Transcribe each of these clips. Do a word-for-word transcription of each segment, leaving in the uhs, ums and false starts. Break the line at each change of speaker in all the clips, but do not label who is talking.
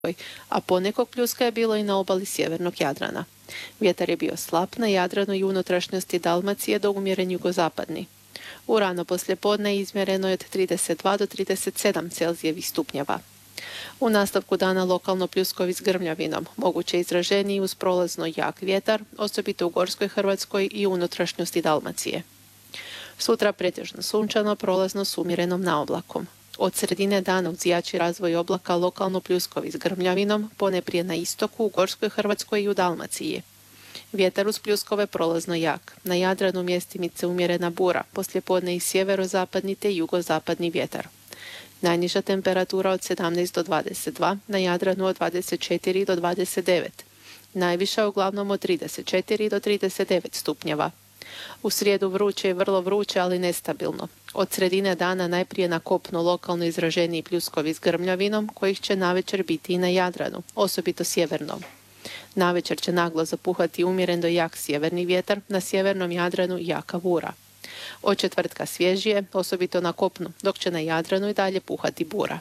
a ponekog pljuska je bilo i na obali sjevernog Jadrana. Vjetar je bio slab na Jadranu i unutrašnjosti Dalmacije do umjeren jugozapadni. U rano poslijepodne izmjereno je od trideset dva do trideset sedam Celzijevih stupnjeva. U nastavku dana lokalno pljuskovi s grmljavinom, moguće izraženiji uz prolazno jak vjetar, osobito u Gorskoj Hrvatskoj i unutrašnjosti Dalmacije. Sutra pretežno sunčano, prolazno s umjerenom naoblakom. Od sredine dana uz jači razvoj oblaka lokalno pljuskovi s grmljavinom, poneprije na istoku, u Gorskoj Hrvatskoj i u Dalmaciji. Vjetar uz pljuskove prolazno jak. Na Jadranu mjestimice umjerena bura, poslijepodne i sjeverozapadni te jugozapadni vjetar. Najniža temperatura od sedamnaest do dvadeset dva, na Jadranu od dvadeset četiri do dvadeset devet. Najviša uglavnom od trideset četiri do trideset devet stupnjeva. U srijedu vruće i vrlo vruće, ali nestabilno. Od sredine dana najprije na kopnu lokalno izraženiji pljuskovi s grmljavinom, kojih će navečer biti i na Jadranu, osobito sjevernom. Navečer će naglo zapuhati umjeren do jak sjeverni vjetar, na sjevernom Jadranu jaka bura. Od četvrtka svježije, osobito na kopnu, dok će na Jadranu i dalje puhati bura.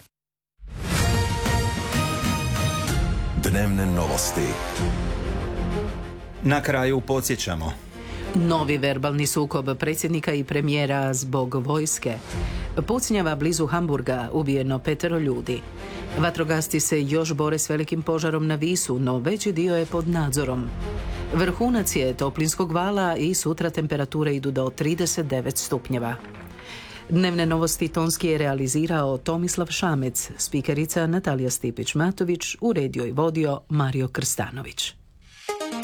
Dnevne novosti.
Na kraju podsjećamo.
Novi verbalni sukob predsjednika i premijera zbog vojske. Pucnjava blizu Hamburga, ubijeno petero ljudi. Vatrogasci se još bore s velikim požarom na Visu, no veći dio je pod nadzorom. Vrhunac je toplinskog vala i sutra temperature idu do trideset devet stupnjeva. Dnevne novosti tonski je realizirao Tomislav Šamec, spikerica Natalija Stipić-Matović, uredio i vodio Mario Krstanović.